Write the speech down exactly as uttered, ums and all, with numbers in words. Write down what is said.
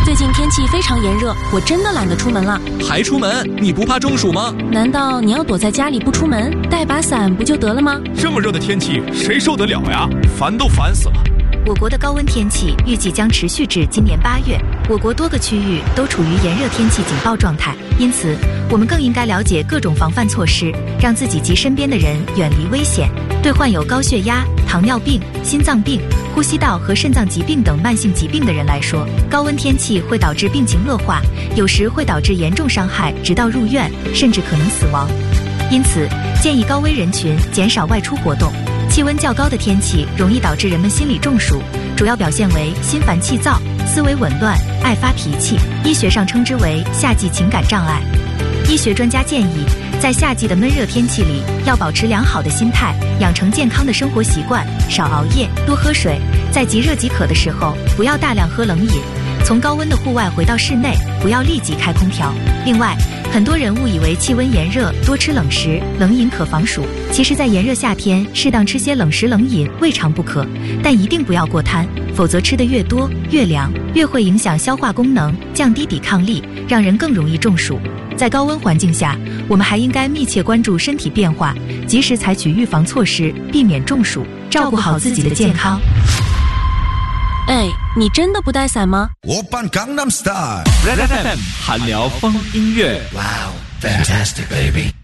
最近天气非常炎热，我真的懒得出门了。 还出门？你不怕中暑吗？ 难道你要躲在家里不出门，带把伞不就得了吗？ 这么热的天气，谁受得了呀？烦都烦死了。 我国的高温天气预计将持续至今年八月，我国多个区域都处于炎热天气警报状态，因此我们更应该了解各种防范措施，让自己及身边的人远离危险。对患有高血压、糖尿病、心脏病、呼吸道和肾脏疾病等慢性疾病的人来说，高温天气会导致病情恶化，有时会导致严重伤害，直到入院，甚至可能死亡。因此，建议高危人群减少外出活动。气温较高的天气容易导致人们心理中暑，主要表现为心烦气躁、思维紊乱、爱发脾气，医学上称之为夏季情感障碍。医学专家建议，在夏季的闷热天气里，要保持良好的心态，养成健康的生活习惯，少熬夜，多喝水，在即热即渴的时候，不要大量喝冷饮。从高温的户外回到室内，不要立即开空调。另外，很多人误以为气温炎热多吃冷食、冷饮可防暑，其实在炎热夏天适当吃些冷食冷饮未尝不可，但一定不要过贪，否则吃得越多越凉，越会影响消化功能，降低抵抗力，让人更容易中暑。在高温环境下，我们还应该密切关注身体变化，及时采取预防措施，避免中暑，照顾好自己的健康。 哎，你真的不带伞吗？ 오빤 강남스타일 Red F M 韩聊风音乐。 Wow, fantastic baby